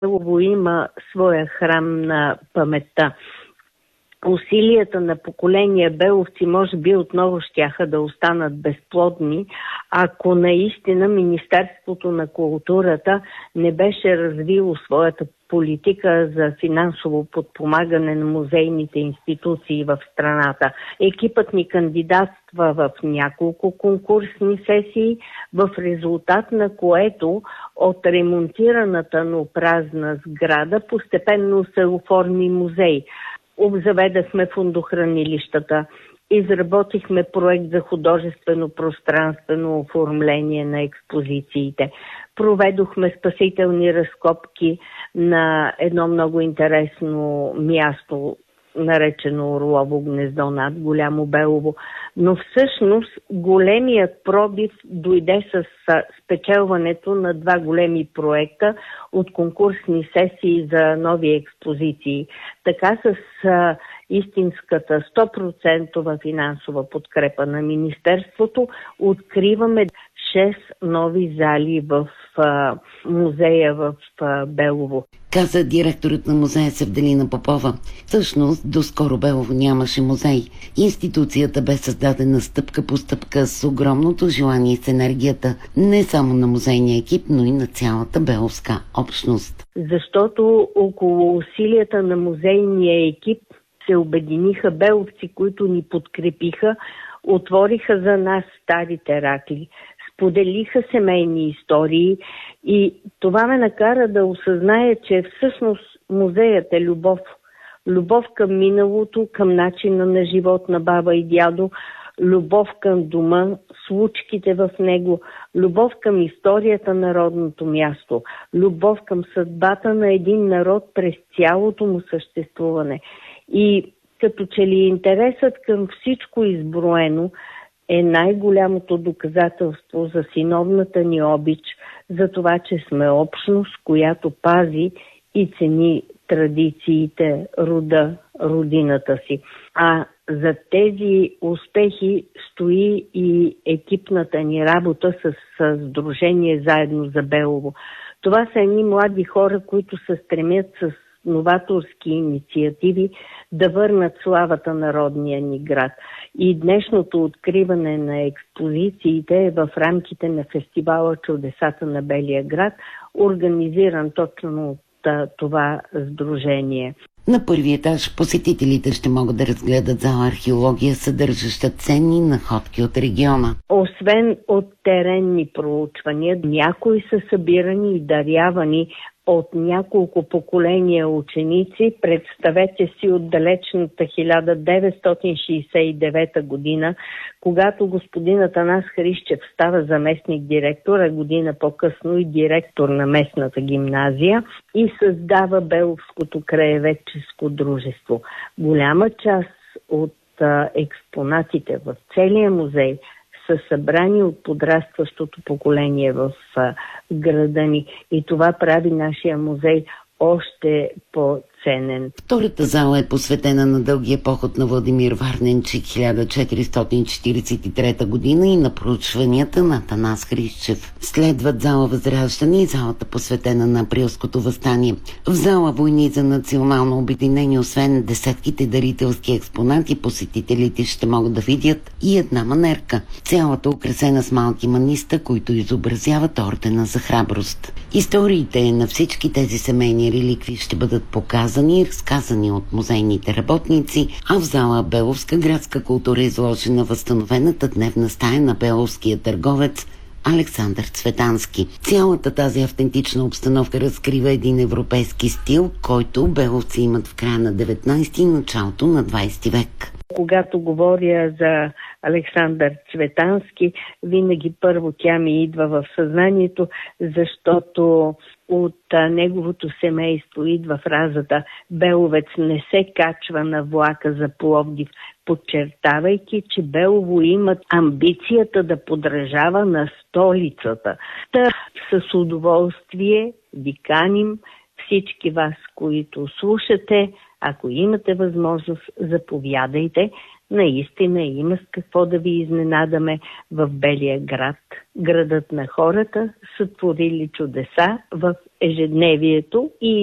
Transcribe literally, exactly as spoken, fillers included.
Белово има своя храм на паметта. Усилията на поколения беловци може би отново щяха да останат безплодни, ако наистина Министерството на културата не беше развило своята политика за финансово подпомагане на музейните институции в страната. Екипът ни кандидатства в няколко конкурсни сесии, в резултат на което от ремонтираната, но празна сграда постепенно се оформи музей. Обзаведахме фондохранилищата, изработихме проект за художествено пространствено оформление на експозициите. Проведохме спасителни разкопки на едно много интересно място, наречено Орлово гнездо над Голямо Белово. Но всъщност големият пробив дойде с спечелването на два големи проекта от конкурсни сесии за нови експозиции. Така с истинската сто процента финансова подкрепа на Министерството откриваме шест нови зали в а, музея в а, Белово. Каза директорът на музея Севделина Попова. Всъщност, доскоро Белово нямаше музей. Институцията бе създадена стъпка по стъпка с огромното желание и с енергията не само на музейния екип, но и на цялата беловска общност. Защото около усилията на музейния екип се обединиха беловци, които ни подкрепиха, отвориха за нас старите ракли, споделиха семейни истории и това ме накара да осъзная, че всъщност музеят е любов. Любов към миналото, към начина на живот на баба и дядо, любов към дома, случките в него, любов към историята на родното място, любов към съдбата на един народ през цялото му съществуване. И като че ли интересът към всичко изброено е най-голямото доказателство за синовната ни обич, за това, че сме общност, която пази и цени традициите, рода, родината си. А за тези успехи стои и екипната ни работа с, с Сдружение Заедно за Белово. Това са едни млади хора, които се стремят с новаторски инициативи да върнат славата на родния ни град. И днешното откриване на експозициите е в рамките на фестивала Чудесата на Белия град, организиран точно от това сдружение. На първи етаж посетителите ще могат да разгледат зала археология, съдържаща ценни находки от региона. Освен от теренни проучвания, някои са събирани и дарявани от няколко поколения ученици. Представете си от далечната хиляда деветстотин шейсет и девета година, когато господин Атанас Христчев става заместник директор, а година по-късно и директор на местната гимназия и създава Беловското краеведческо дружество. Голяма част от а, експонатите в целия музей са събрани от подрастващото поколение в а, града ни и това прави нашия музей още по-ценен. Втората зала е посветена на дългия поход на Владимир Варненчик хиляда четиристотин четиридесет и трета година и на проучванията на Атанас Христчев. Следват зала Възраждане и залата посветена на Априлското въстание. В зала Войни за национално обединение, освен десетките дарителски експонати, посетителите ще могат да видят и една манерка. Цялата украсена с малки маниста, които изобразяват ордена за храброст. Историите на всички тези семейни реликви ще бъдат показани и разказани от музейните работници, а в зала Беловска градска култура е изложена възстановената дневна стая на беловския търговец Александър Цветански. Цялата тази автентична обстановка разкрива един европейски стил, който беловци имат в края на деветнайсети и началото на двайсети век. Когато говоря за Александър Цветански, винаги първо тя ми идва в съзнанието, защото от а, неговото семейство идва фразата «Беловец не се качва на влака за Пловдив», подчертавайки, че Белово имат амбицията да подражава на столицата. Та с удоволствие ви каним всички вас, които слушате, ако имате възможност, заповядайте. Наистина има с какво да ви изненадаме в Белия град. Градът на хората са творили чудеса в ежедневието и